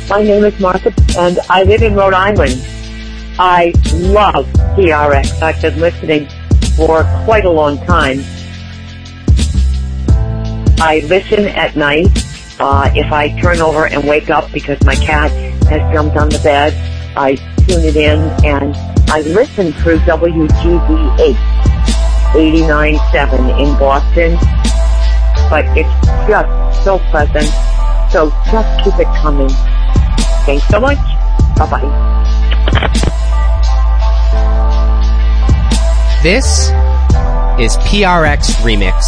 My name is Martha, and I live in Rhode Island. I love PRX. I've been listening for quite a long time. I listen at night. If I turn over and wake up because my cat has jumped on the bed, I tune it in, and I listen through WGBH 89.7 in Boston. But it's just so pleasant. So just keep it coming. Thanks so much. Bye-bye. This is PRX Remix.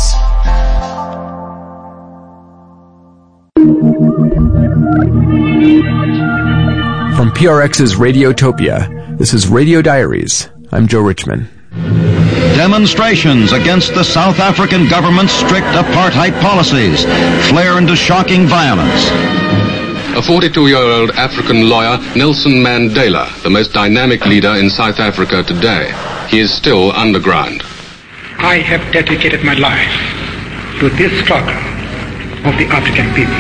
From PRX's Radiotopia, this is Radio Diaries. I'm Joe Richman. Demonstrations against the South African government's strict apartheid policies flare into shocking violence. A 42-year-old African lawyer, Nelson Mandela, the most dynamic leader in South Africa today. He is still underground. I have dedicated my life to this struggle of the African people.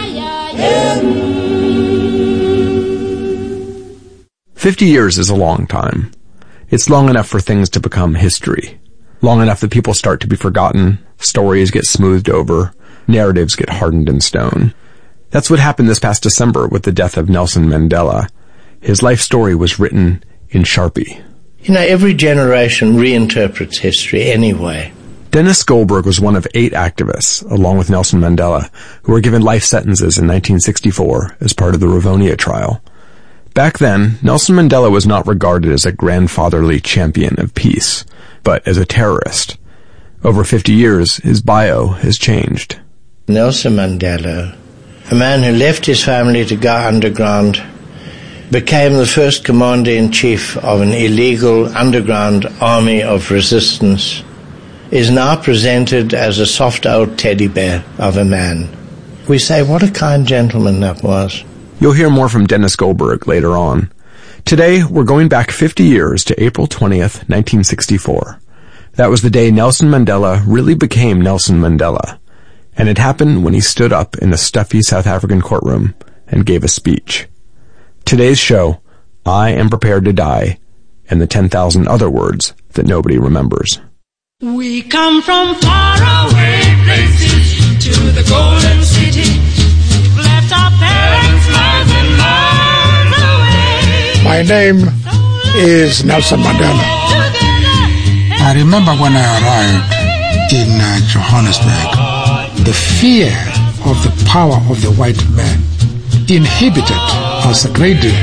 50 years is a long time. It's long enough for things to become history. Long enough that people start to be forgotten, stories get smoothed over, narratives get hardened in stone. That's what happened this past December with the death of Nelson Mandela. His life story was written in Sharpie. You know, every generation reinterprets history anyway. Dennis Goldberg was one of 8 activists, along with Nelson Mandela, who were given life sentences in 1964 as part of the Rivonia trial. Back then, Nelson Mandela was not regarded as a grandfatherly champion of peace, but as a terrorist. Over 50 years, his bio has changed. Nelson Mandela, a man who left his family to go underground, became the first commander-in-chief of an illegal underground army of resistance, is now presented as a soft old teddy bear of a man. We say, what a kind gentleman that was. You'll hear more from Dennis Goldberg later on. Today, we're going back 50 years to April 20th, 1964. That was the day Nelson Mandela really became Nelson Mandela. And it happened when he stood up in the stuffy South African courtroom and gave a speech. Today's show, I Am Prepared to Die, and the 10,000 other words that nobody remembers. We come from faraway places to the golden city. We've left our parents miles and miles away. My name is Nelson Mandela. I remember when I arrived in Johannesburg, the fear of the power of the white man inhibited us a great deal.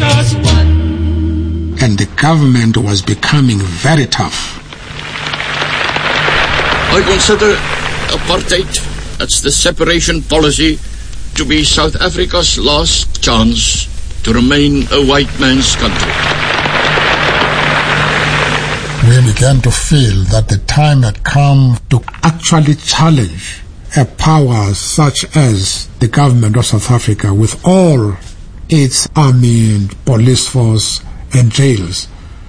And the government was becoming very tough. I consider apartheid, that's the separation policy, to be South Africa's last chance to remain a white man's country. We began to feel that the time had come to actually challenge a power such as the government of South Africa with all its army and police force and jails.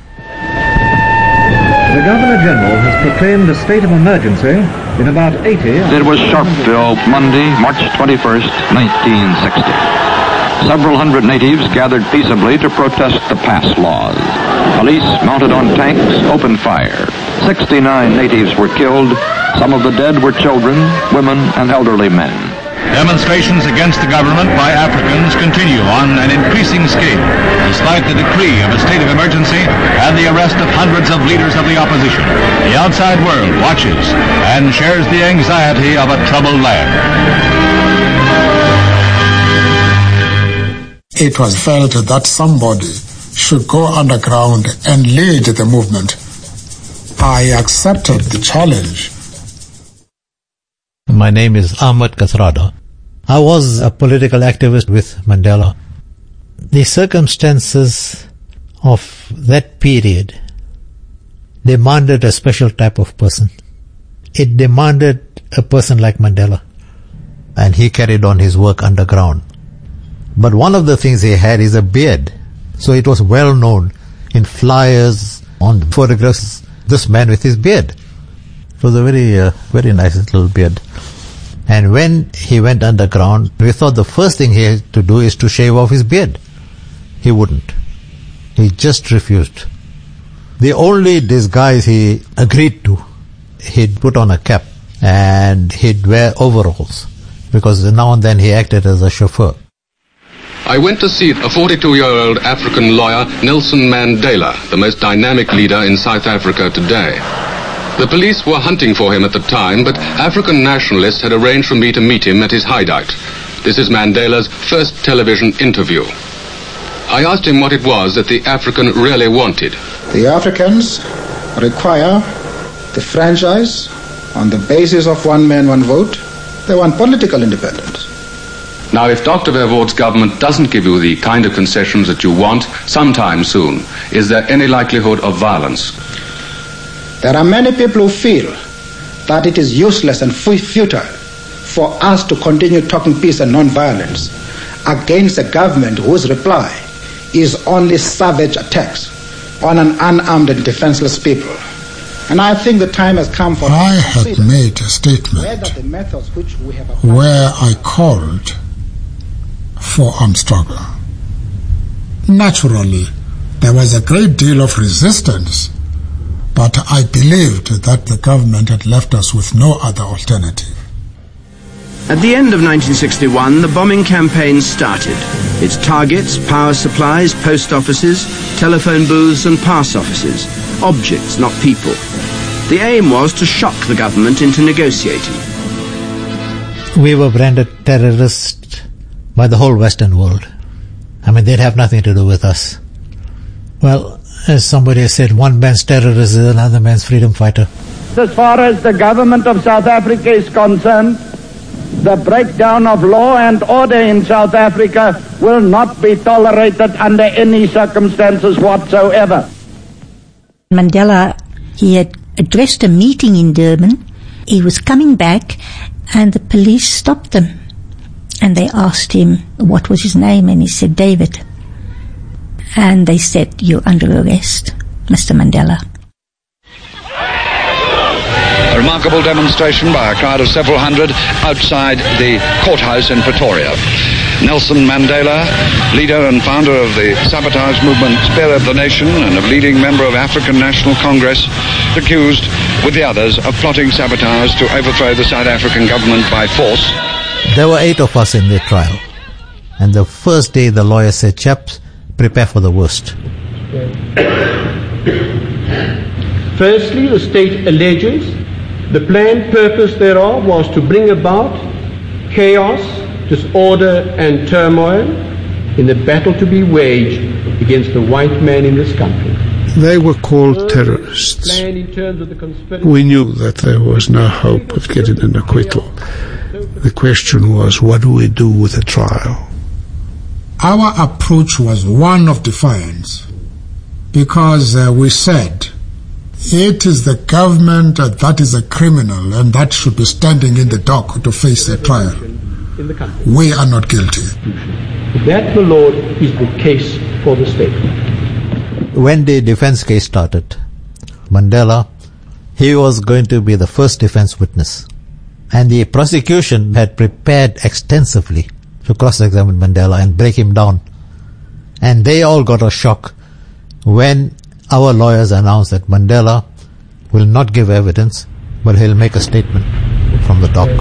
The Governor-General has proclaimed a state of emergency in about 80... It was Sharpeville, Monday, March 21st, 1960. Several hundred natives gathered peaceably to protest the passed laws. Police, mounted on tanks, opened fire. 69 natives were killed. Some of the dead were children, women, and elderly men. Demonstrations against the government by Africans continue on an increasing scale, despite the decree of a state of emergency and the arrest of hundreds of leaders of the opposition. The outside world watches and shares the anxiety of a troubled land. It was felt that somebody should go underground and lead the movement. I accepted the challenge. My name is Ahmed Kathrada. I was a political activist with Mandela. The circumstances of that period demanded a special type of person. It demanded a person like Mandela. And he carried on his work underground. But one of the things he had is a beard. So it was well known in flyers, on photographs, this man with his beard. It was a very nice little beard. And when he went underground, we thought the first thing he had to do is to shave off his beard. He wouldn't. He just refused. The only disguise he agreed to, he'd put on a cap and he'd wear overalls, because now and then he acted as a chauffeur. I went to see a 42-year-old African lawyer, Nelson Mandela, the most dynamic leader in South Africa today. The police were hunting for him at the time, but African nationalists had arranged for me to meet him at his hideout. This is Mandela's first television interview. I asked him what it was that the African really wanted. The Africans require the franchise on the basis of one man, one vote. They want political independence. Now, if Dr. Verwoerd's government doesn't give you the kind of concessions that you want sometime soon, is there any likelihood of violence? There are many people who feel that it is useless and futile for us to continue talking peace and non-violence against a government whose reply is only savage attacks on an unarmed and defenseless people. And I think the time has come for... I had made a statement where I called for armed struggle. Naturally, there was a great deal of resistance, but I believed that the government had left us with no other alternative. At the end of 1961, the bombing campaign started. Its targets, power supplies, post offices, telephone booths and pass offices. Objects, not people. The aim was to shock the government into negotiating. We were branded terrorists by the whole Western world. I mean, they'd have nothing to do with us. Well, as somebody has said, one man's terrorist is another man's freedom fighter. As far as the government of South Africa is concerned, the breakdown of law and order in South Africa will not be tolerated under any circumstances whatsoever. Mandela, he had addressed a meeting in Durban. He was coming back and the police stopped him. And they asked him what was his name, and he said, David. And they said, you're under arrest, Mr. Mandela. A remarkable demonstration by a crowd of several hundred outside the courthouse in Pretoria. Nelson Mandela, leader and founder of the sabotage movement Spear of the Nation and a leading member of African National Congress, accused with the others of plotting sabotage to overthrow the South African government by force. There were 8 of us in the trial. And the first day the lawyer said, chaps, prepare for the worst. Firstly, the state alleges the planned purpose thereof was to bring about chaos, disorder and turmoil in the battle to be waged against the white man in this country. They were called terrorists. We knew that there was no hope of getting an acquittal. The question was, what do we do with the trial? Our approach was one of defiance, because we said, it is the government that is a criminal and that should be standing in the dock to face the trial. We are not guilty. That, my Lord, is the case for the state. When the defense case started, Mandela, he was going to be the first defense witness. And the prosecution had prepared extensively to cross-examine Mandela and break him down. And they all got a shock when our lawyers announced that Mandela will not give evidence, but he'll make a statement from the dock.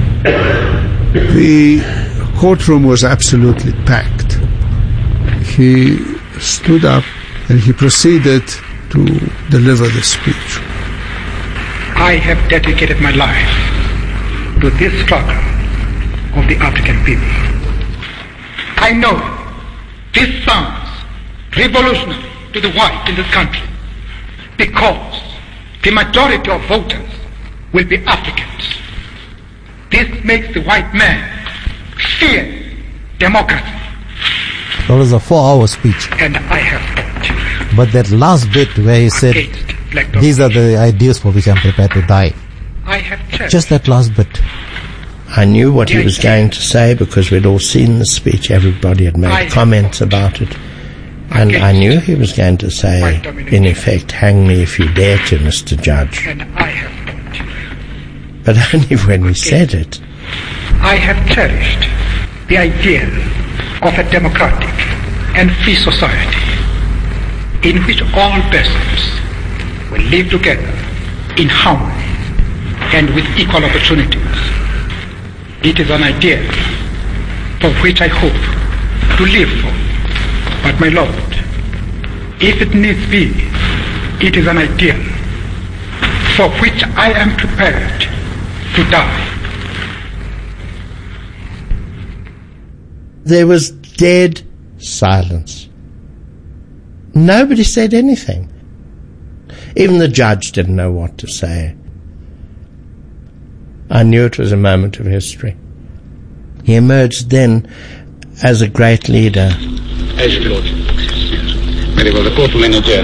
The courtroom was absolutely packed. He stood up and he proceeded to deliver the speech. I have dedicated my life to this struggle of the African people. I know this sounds revolutionary to the white in this country because the majority of voters will be Africans. This makes the white man fear democracy. That was a 4-hour speech. And I have fought. But that last bit where he said, these are the ideas for which I'm prepared to die. I have just that last bit. I knew what he was going to say because we'd all seen the speech. Everybody had made comments about it. And I knew he was going to say, in effect, hang me if you dare to, Mr. Judge. And I have fought. But only when he said it I have cherished the idea of a democratic and free society in which all persons will live together in harmony and with equal opportunities. It is an ideal for which I hope to live for. But my Lord, if it needs be, it is an ideal for which I am prepared to die. There was dead silence. Nobody said anything. Even the judge didn't know what to say. I knew it was a moment of history. He emerged then as a great leader. As your lordship. Very well, the court will adjourn.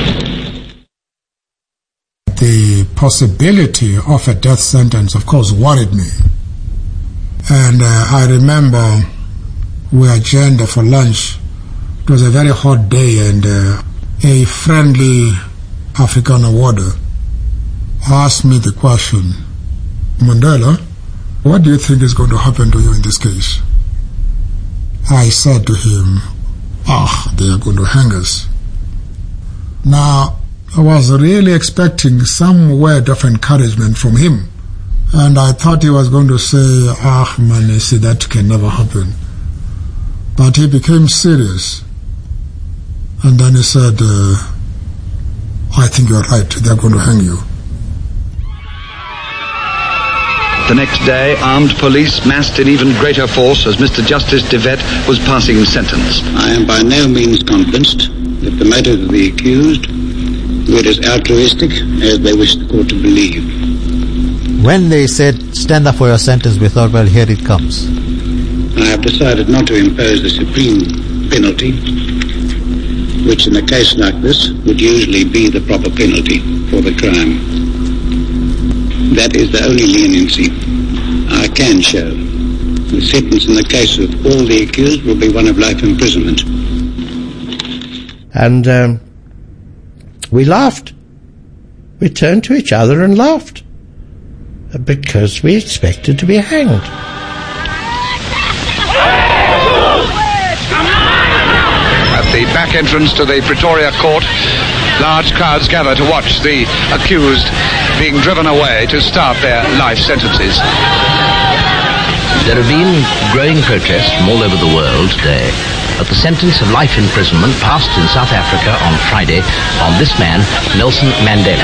The possibility of a death sentence, of course, worried me. And I remember we adjourned for lunch. It was a very hot day, and a friendly African warder asked me the question, Mandela, what do you think is going to happen to you in this case? I said to him, they are going to hang us. Now, I was really expecting some word of encouragement from him. And I thought he was going to say, man, you see, that can never happen. But he became serious. And then he said, I think you're right, they're going to hang you. The next day, armed police massed in even greater force as Mr. Justice De Wet was passing sentence. I am by no means convinced that the motive of the accused were as altruistic as they wish the court to believe. When they said, stand up for your sentence, we thought, well, here it comes. I have decided not to impose the supreme penalty, which in a case like this would usually be the proper penalty for the crime. That is the only leniency I can show. The sentence in the case of all the accused will be one of life imprisonment. And we laughed. We turned to each other and laughed. Because we expected to be hanged. At the back entrance to the Pretoria court, large crowds gather to watch the accused being driven away to start their life sentences. There have been growing protests from all over the world today at the sentence of life imprisonment passed in South Africa on Friday on this man, Nelson Mandela.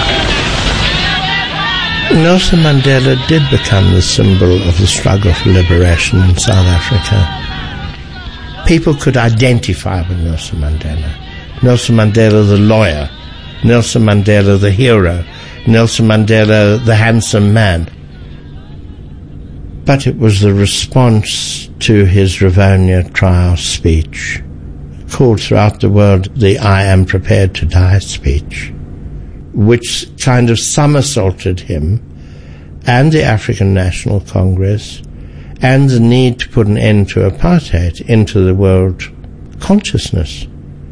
Nelson Mandela did become the symbol of the struggle for liberation in South Africa. People could identify with Nelson Mandela. Nelson Mandela the lawyer, Nelson Mandela the hero, Nelson Mandela the handsome man. But it was the response to his Rivonia trial speech, called throughout the world the I am prepared to die speech, which kind of somersaulted him and the African National Congress and the need to put an end to apartheid into the world consciousness.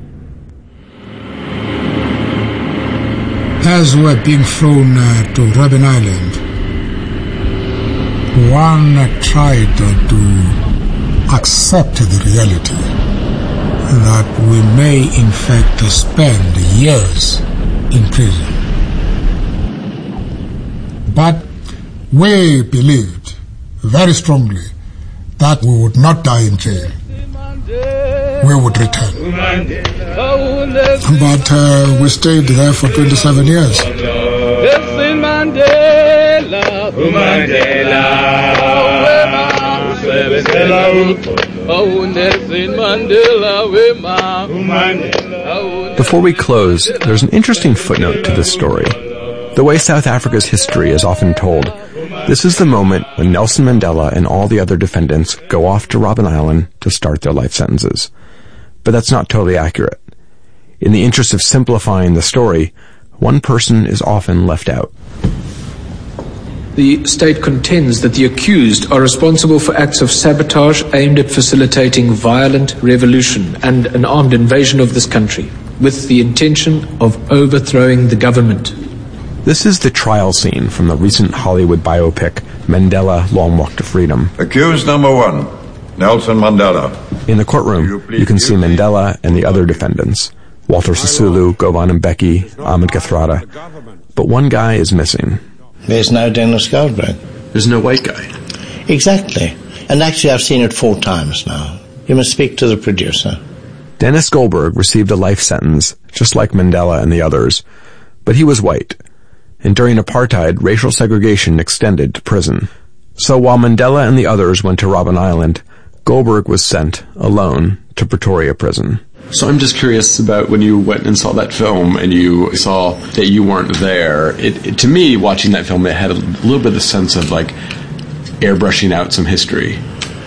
As we're being flown to Robben Island, one tried to accept the reality that we may in fact spend years in prison. But we believed very strongly that we would not die in jail. We would return. But we stayed there for 27 years. Before we close, there's an interesting footnote to this story. The way South Africa's history is often told, this is the moment when Nelson Mandela and all the other defendants go off to Robben Island to start their life sentences. But that's not totally accurate. In the interest of simplifying the story, one person is often left out. The state contends that the accused are responsible for acts of sabotage aimed at facilitating violent revolution and an armed invasion of this country, with the intention of overthrowing the government. This is the trial scene from the recent Hollywood biopic, Mandela: Long Walk to Freedom. Accused number 1, Nelson Mandela. In the courtroom, you can see Mandela and the other defendants, Walter Sisulu, Govan Mbeki, Ahmed Kathrada. But one guy is missing. There's no Dennis Goldberg. There's no white guy. Exactly. And actually I've seen it 4 times now. You must speak to the producer. Dennis Goldberg received a life sentence, just like Mandela and the others, but he was white. And during apartheid, racial segregation extended to prison. So while Mandela and the others went to Robben Island, Goldberg was sent, alone, to Pretoria prison. So I'm just curious about when you went and saw that film and you saw that you weren't there. To me, watching that film, it had a little bit of the sense of like airbrushing out some history.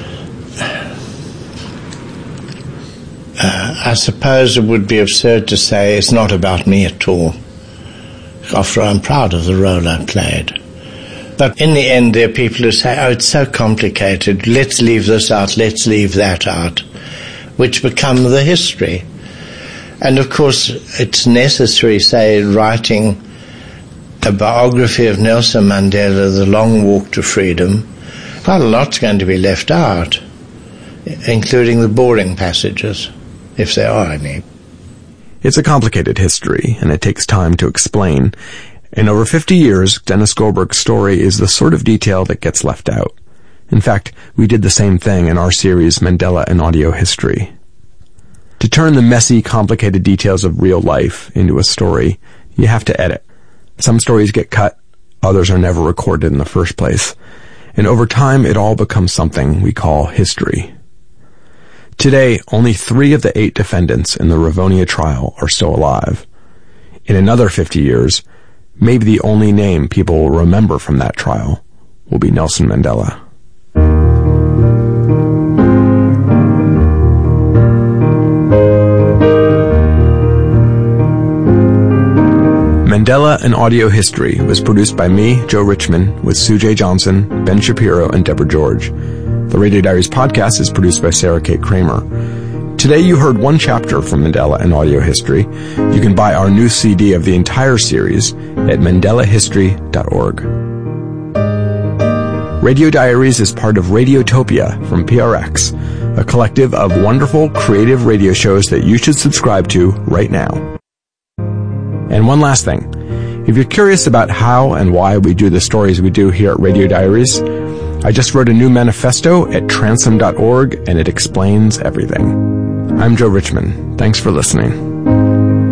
I suppose it would be absurd to say it's not about me at all. After all, I'm proud of the role I played. But in the end, there are people who say, oh, it's so complicated, let's leave this out, let's leave that out, which become the history. And of course, it's necessary, say, writing a biography of Nelson Mandela, The Long Walk to Freedom. Quite a lot's going to be left out, including the boring passages, if there are any. It's a complicated history, and it takes time to explain. In over 50 years, Dennis Goldberg's story is the sort of detail that gets left out. In fact, we did the same thing in our series Mandela and Audio History. To turn the messy, complicated details of real life into a story, you have to edit. Some stories get cut, others are never recorded in the first place. And over time, it all becomes something we call history. Today, only 3 of the 8 defendants in the Rivonia trial are still alive. In another 50 years, maybe the only name people will remember from that trial will be Nelson Mandela. Mandela and Audio History was produced by me, Joe Richmond, with Sue J. Johnson, Ben Shapiro, and Deborah George. The Radio Diaries podcast is produced by Sarah Kate Kramer. Today you heard one chapter from Mandela and Audio History. You can buy our new CD of the entire series at mandelahistory.org. Radio Diaries is part of Radiotopia from PRX, a collective of wonderful, creative radio shows that you should subscribe to right now. And one last thing. If you're curious about how and why we do the stories we do here at Radio Diaries, I just wrote a new manifesto at transom.org, and it explains everything. I'm Joe Richmond. Thanks for listening.